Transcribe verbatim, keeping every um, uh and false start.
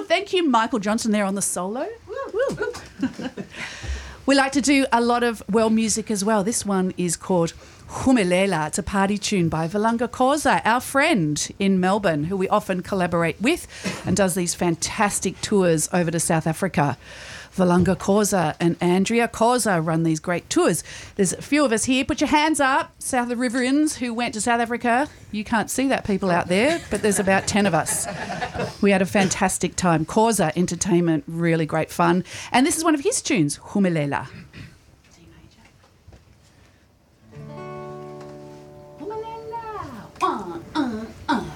Oh, thank you, Michael Johnson, there on the solo. Woo, woo. We like to do a lot of world music as well. This one is called Humelela. It's a party tune by Valanga Khoza, our friend in Melbourne, who we often collaborate with and does these fantastic tours over to South Africa. Valanga Khoza and Andrea Khoza run these great tours. There's a few of us here. Put your hands up, South Riverians who went to South Africa. You can't see that, people out there, but there's about ten of us. We had a fantastic time. Khoza Entertainment, really great fun. And this is one of his tunes, Humelela.